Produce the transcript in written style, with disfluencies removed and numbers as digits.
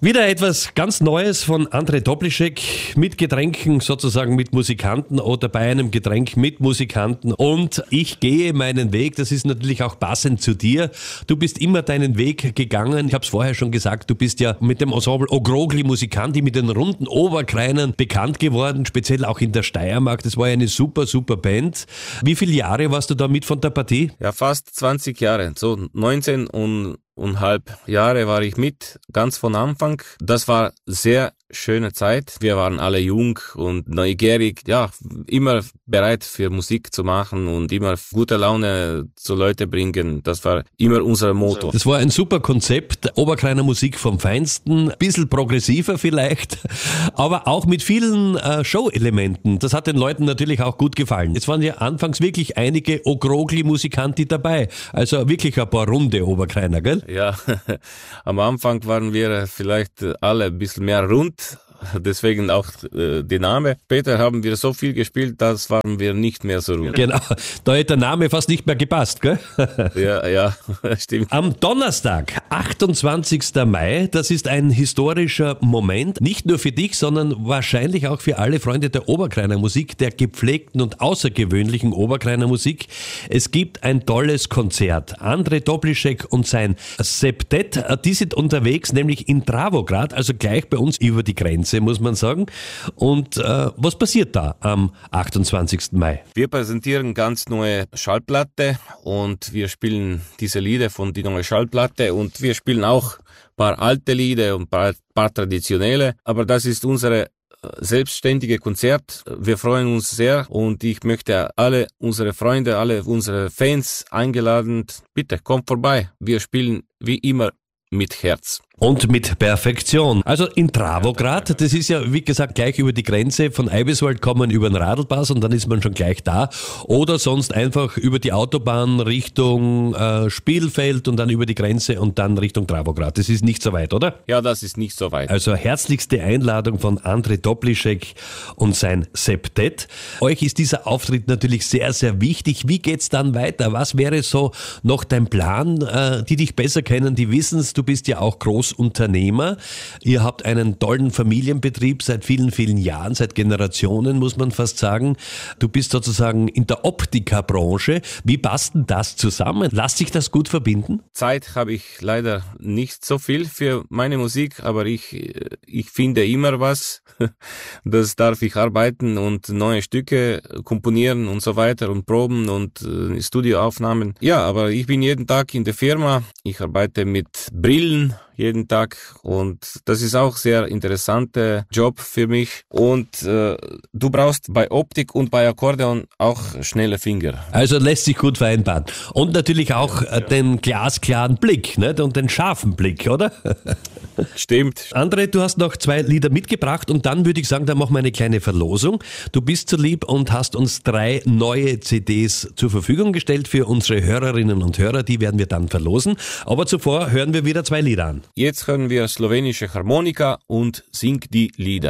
Wieder etwas ganz Neues von André Toplischek mit Getränken, sozusagen mit Musikanten oder bei einem Getränk mit Musikanten. Und ich gehe meinen Weg, das ist natürlich auch passend zu dir. Du bist immer deinen Weg gegangen. Ich habe es vorher schon gesagt, du bist ja mit dem Ensemble Ogrogli Musikanti mit den runden Oberkreinern bekannt geworden, speziell auch in der Steiermark. Das war ja eine super, super Band. Wie viele Jahre warst du da mit von der Partie? Ja, fast 20 Jahre, so 19,5 Jahre war ich mit, ganz von Anfang. Das war sehr schöne Zeit. Wir waren alle jung und neugierig, ja, immer bereit für Musik zu machen und immer gute Laune zu Leute bringen. Das war immer unser Motto. Das war ein super Konzept, Oberkreiner Musik vom Feinsten, ein bisschen progressiver vielleicht, aber auch mit vielen Show-Elementen. Das hat den Leuten natürlich auch gut gefallen. Es waren ja anfangs wirklich einige Ogrogli-Musikanti dabei, also wirklich ein paar runde Oberkreiner, gell? Ja, am Anfang waren wir vielleicht alle ein bisschen mehr rund, deswegen auch der Name. Später haben wir so viel gespielt, dass waren wir nicht mehr so rund. Genau, da hätte der Name fast nicht mehr gepasst, gell? Ja, stimmt. Am Donnerstag, 28. Mai, das ist ein historischer Moment, nicht nur für dich, sondern wahrscheinlich auch für alle Freunde der Oberkreiner Musik, der gepflegten und außergewöhnlichen Oberkreiner Musik. Es gibt ein tolles Konzert. André Toplischek und sein Septett, die sind unterwegs, nämlich in Dravograd, also gleich bei uns über die Grenze, muss man sagen. Und was passiert da am 28. Mai? Wir präsentieren ganz neue Schallplatte und wir spielen diese Lieder von die neue Schallplatte und wir spielen auch ein paar alte Lieder und ein paar traditionelle, aber das ist unsere selbstständige Konzert. Wir freuen uns sehr und ich möchte alle unsere Freunde, alle unsere Fans eingeladen. Bitte kommt vorbei. Wir spielen wie immer mit Herz. Und mit Perfektion. Also in Dravograd, das ist ja wie gesagt gleich über die Grenze, von Eibiswald kommen über den Radlpass und dann ist man schon gleich da. Oder sonst einfach über die Autobahn Richtung Spielfeld und dann über die Grenze und dann Richtung Dravograd. Das ist nicht so weit, oder? Ja, das ist nicht so weit. Also herzlichste Einladung von André Toplischek und sein Septett. Euch ist dieser Auftritt natürlich sehr, sehr wichtig. Wie geht's dann weiter? Was wäre so noch dein Plan? Die dich besser kennen, die wissen es, du bist ja auch Großunternehmer. Ihr habt einen tollen Familienbetrieb seit vielen, vielen Jahren, seit Generationen, muss man fast sagen. Du bist sozusagen in der Optikerbranche. Wie passt denn das zusammen? Lässt sich das gut verbinden? Zeit habe ich leider nicht so viel für meine Musik, aber ich finde immer was. Das darf ich arbeiten und neue Stücke komponieren und so weiter und proben und Studioaufnahmen. Ja, aber ich bin jeden Tag in der Firma. Ich arbeite mit Brillen jeden Tag und das ist auch sehr interessanter Job für mich und du brauchst bei Optik und bei Akkordeon auch schnelle Finger. Also lässt sich gut vereinbaren und natürlich auch den glasklaren Blick, ne? Und den scharfen Blick, oder? Stimmt. André, du hast noch 2 Lieder mitgebracht und dann würde ich sagen, da machen wir eine kleine Verlosung. Du bist so lieb und hast uns 3 neue CDs zur Verfügung gestellt für unsere Hörerinnen und Hörer, die werden wir dann verlosen. Aber zuvor hören wir wieder 2 Lieder an. Jetzt hören wir slowenische Harmonika und Sing die Lieder.